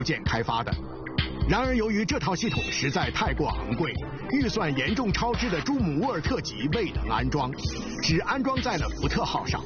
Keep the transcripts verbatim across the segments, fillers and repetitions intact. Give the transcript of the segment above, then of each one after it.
件开发的。然而，由于这套系统实在太过昂贵，预算严重超支的朱姆沃尔特级未能安装，只安装在了福特号上。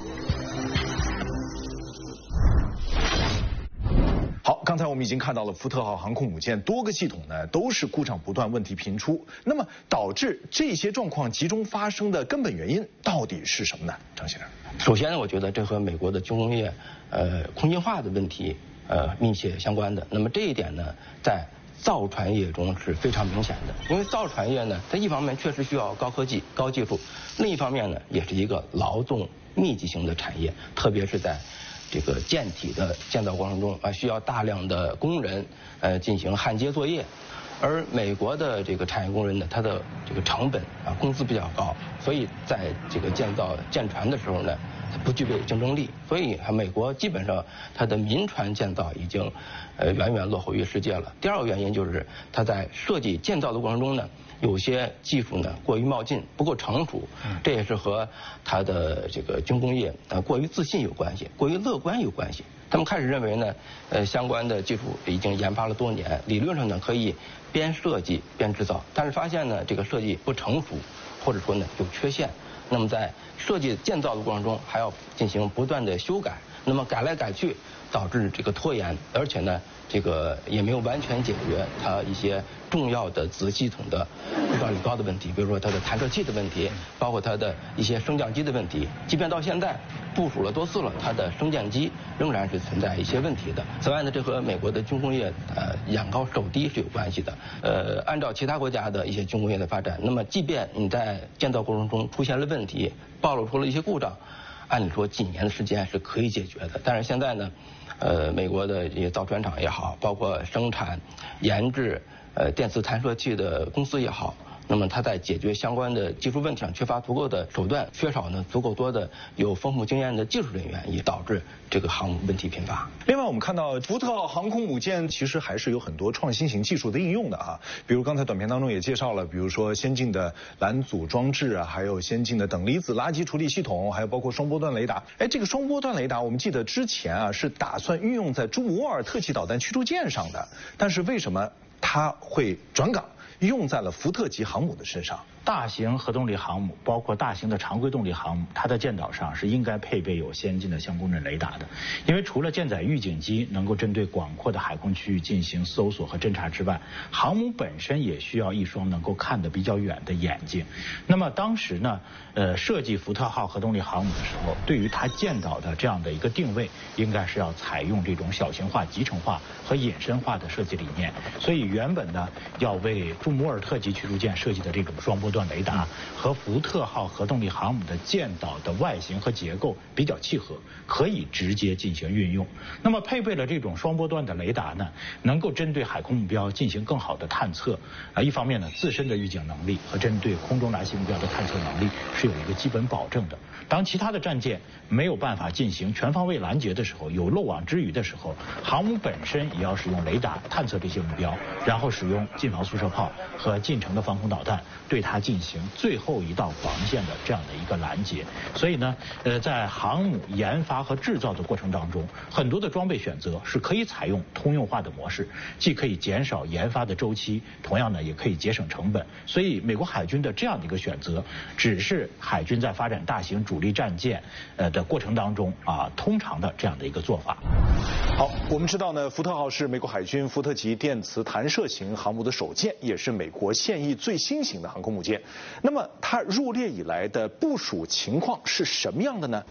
好，刚才我们已经看到了福特号航空母舰多个系统呢都是故障不断，问题频出。那么导致这些状况集中发生的根本原因到底是什么呢？张先生， 首先呢，我觉得这和美国的军工业呃空心化的问题呃密切相关的。那么这一点呢，在造船业中是非常明显的，因为造船业呢，它一方面确实需要高科技、高技术，另一方面呢，也是一个劳动密集型的产业，特别是在这个舰体的建造过程中啊，需要大量的工人呃进行焊接作业，而美国的这个产业工人呢，他的这个成本啊工资比较高，所以在这个建造舰船的时候呢，不具备竞争力，所以美国基本上它的民船建造已经呃远远落后于世界了。第二个原因就是它在设计建造的过程中呢，有些技术呢过于冒进，不够成熟，这也是和它的这个军工业呃过于自信有关系，过于乐观有关系。他们开始认为呢，呃相关的技术已经研发了多年，理论上呢可以边设计边制造，但是发现呢这个设计不成熟，或者说呢有缺陷。那么在设计建造的过程中，还要进行不断的修改，那么改来改去，导致这个拖延，而且呢，这个也没有完全解决它一些重要的子系统的故障率高的问题，比如说它的弹射器的问题，包括它的一些升降机的问题。即便到现在部署了多次了，它的升降机仍然是存在一些问题的。此外呢，这和美国的军工业呃眼高手低是有关系的。呃，按照其他国家的一些军工业的发展，那么即便你在建造过程中出现了问题，暴露出了一些故障，按理说几年的时间是可以解决的。但是现在呢，呃，美国的这些造船厂也好，包括生产、研制呃电磁弹射器的公司也好，那么它在解决相关的技术问题上缺乏足够的手段，缺少呢足够多的有丰富经验的技术人员，也导致这个航母问题频发。 另外，我们看到福特号航空母舰其实还是有很多创新型技术的应用的啊，比如刚才短片当中也介绍了，比如说先进的拦阻装置啊，还有先进的等离子垃圾处理系统，还有包括双波段雷达。哎，这个双波段雷达我们记得之前啊是打算运用在朱姆沃尔特级导弹驱逐舰上的，但是为什么它会转岗用在了福特级航母的身上？ 大型核动力航母，包括大型的常规动力航母，它的舰岛上是应该配备有先进的相公阵雷达的。因为除了舰载预警机能够针对广阔的海空区域进行搜索和侦察之外，航母本身也需要一双能够看得比较远的眼睛。那么当时呢，呃，设计福特号核动力航母的时候，对于它舰岛的这样的一个定位，应该是要采用这种小型化、集成化和隐身化的设计理念。所以原本呢，要为朱姆沃尔特级驱逐舰设计的这种双波段雷达和福特号核动力航母的舰岛的外形和结构比较契合，可以直接进行运用。那么配备了这种双波段的雷达呢，能够针对海空目标进行更好的探测。啊，一方面呢，自身的预警能力和针对空中来袭目标的探测能力是有一个基本保证的。当其他的战舰没有办法进行全方位拦截的时候，有漏网之鱼的时候，航母本身也要使用雷达探测这些目标，然后使用近防速射炮和近程的防空导弹对它进行最后一道防线的这样的一个拦截。所以呢，呃，在航母研发和制造的过程当中，很多的装备选择是可以采用通用化的模式，既可以减少研发的周期，同样呢也可以节省成本。所以美国海军的这样的一个选择，只是海军在发展大型主力战舰呃的过程当中啊通常的这样的一个做法。 好，我们知道呢，福特号是美国海军福特级电磁弹射型航母的首舰，也是美国现役最新型的航空母舰。那么它入列以来的部署情况是什么样的呢？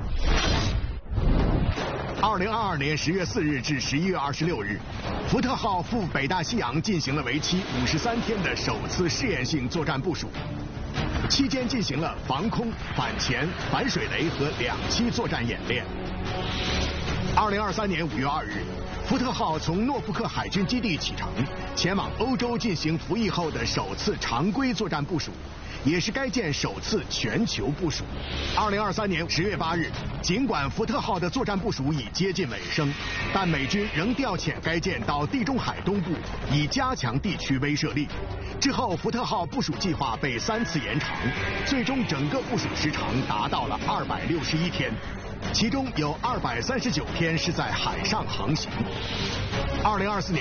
二零二二年十月四日至十一月二十六日，福特号赴北大西洋进行了为期五十三天的首次试验性作战部署，期间进行了防空、反潜、反水雷和两栖作战演练。二零二三年五月二日，福特号从诺福克海军基地启程，前往欧洲进行服役后的首次常规作战部署，也是该舰首次全球部署。二零二三年十月八日，尽管福特号的作战部署已接近尾声，但美军仍调遣该舰到地中海东部，以加强地区威慑力。之后，福特号部署计划被三次延长，最终整个部署时长达到了二百六十一天。 其中有二百三十九天是在海上航行。二零二四年。